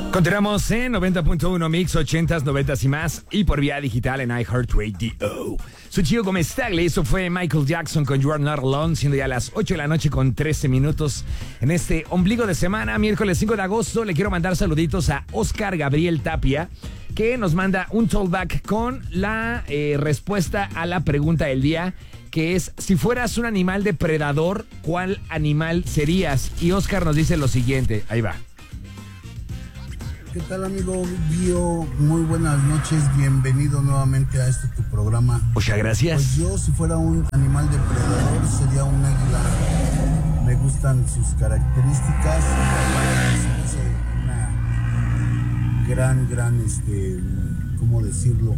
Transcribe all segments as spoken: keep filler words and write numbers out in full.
Continuamos en noventa punto uno Mix, ochentas, noventas y más, y por vía digital en iHeartRadio. Soy Gio Gómez Tagle, eso fue Michael Jackson con You Are Not Alone, siendo ya las ocho de la noche con trece minutos en este ombligo de semana, miércoles cinco de agosto. Le quiero mandar saluditos a Oscar Gabriel Tapia, que nos manda un tollback con la eh, respuesta a la pregunta del día, que es: si fueras un animal depredador, ¿cuál animal serías? Y Oscar nos dice lo siguiente, ahí va. ¿Qué tal, amigo Gio? Muy buenas noches, bienvenido nuevamente a este tu programa. Muchas gracias. Pues yo, si fuera un animal depredador, sería un águila. Me gustan sus características. Es una gran, gran, este, ¿cómo decirlo?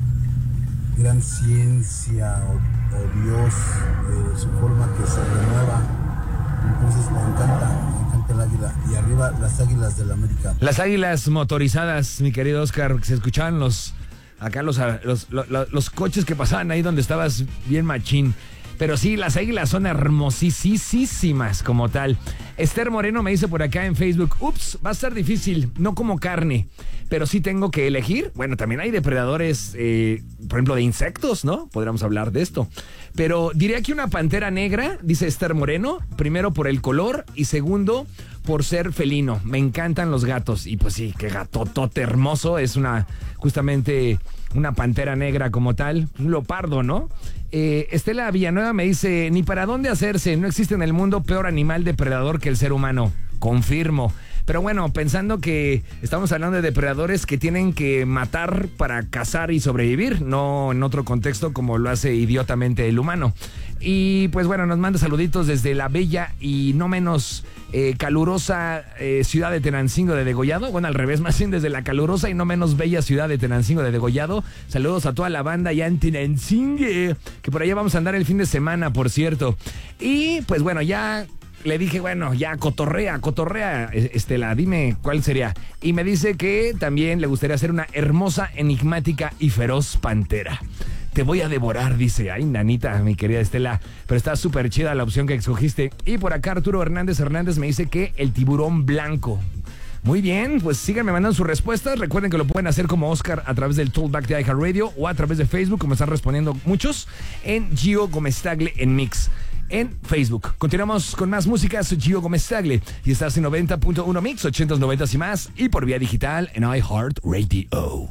Gran ciencia o, o Dios, eh, su forma que se renueva. Entonces me encanta, me encanta el águila. Y arriba las águilas de la América. Las águilas motorizadas, mi querido Oscar, que se escuchaban los acá los, los, los, los coches que pasaban ahí donde estabas bien machín. Pero sí, las águilas son hermosísimas como tal. Esther Moreno me dice por acá en Facebook: ups, va a estar difícil, no como carne, pero sí tengo que elegir. Bueno, también hay depredadores, eh, por ejemplo, de insectos, ¿no? Podríamos hablar de esto. Pero diría que una pantera negra, dice Esther Moreno, primero por el color y segundo por ser felino. Me encantan los gatos. Y pues sí, qué gatotote hermoso. Es una, justamente, una pantera negra como tal. Un leopardo, ¿no? Eh, Estela Villanueva me dice: ni para dónde hacerse, no existe en el mundo peor animal depredador que el ser humano. Confirmo. Pero bueno, pensando que estamos hablando de depredadores que tienen que matar para cazar y sobrevivir, no en otro contexto como lo hace idiotamente el humano. Y pues bueno, nos manda saluditos desde la bella y no menos eh, calurosa eh, ciudad de Tenancingo de Degollado. Bueno, al revés, más bien desde la calurosa y no menos bella ciudad de Tenancingo de Degollado. Saludos a toda la banda ya en Tenancingo, que por allá vamos a andar el fin de semana, por cierto. Y pues bueno, ya le dije, bueno, ya cotorrea, cotorrea, Estela, dime cuál sería. Y me dice que también le gustaría ser una hermosa, enigmática y feroz pantera. Te voy a devorar, dice. Ay, nanita, mi querida Estela. Pero está súper chida la opción que escogiste. Y por acá Arturo Hernández Hernández me dice que el tiburón blanco. Muy bien, pues síganme mandando sus respuestas. Recuerden que lo pueden hacer como Oscar a través del Tollback de iHeartRadio o a través de Facebook, como están respondiendo muchos, en Gio Gómez Tagle en Mix. En Facebook. Continuamos con más música. Soy Gio Gómez Tagle y estás en noventa punto uno Mix, ochentas, noventas y más, y por vía digital en iHeartRadio.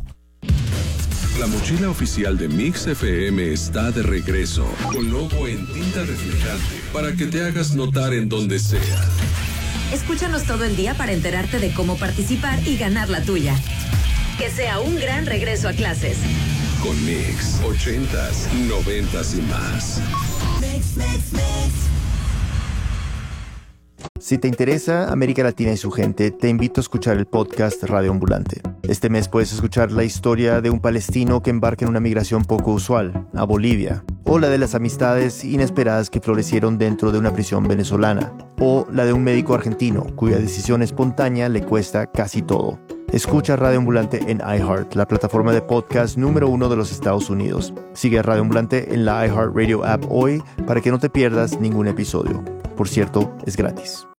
La mochila oficial de Mix F M está de regreso, con logo en tinta reflejante, para que te hagas notar en donde sea. Escúchanos todo el día para enterarte de cómo participar y ganar la tuya. Que sea un gran regreso a clases. Con Mix, ochentas, noventas y más. Mix, mix, mix. Si te interesa América Latina y su gente, te invito a escuchar el podcast Radio Ambulante. Este mes puedes escuchar la historia de un palestino que embarca en una migración poco usual, a Bolivia, o la de las amistades inesperadas que florecieron dentro de una prisión venezolana, o la de un médico argentino cuya decisión espontánea le cuesta casi todo. Escucha Radio Ambulante en iHeart, la plataforma de podcast número uno de los Estados Unidos. Sigue a Radio Ambulante en la iHeartRadio app hoy para que no te pierdas ningún episodio. Por cierto, es gratis.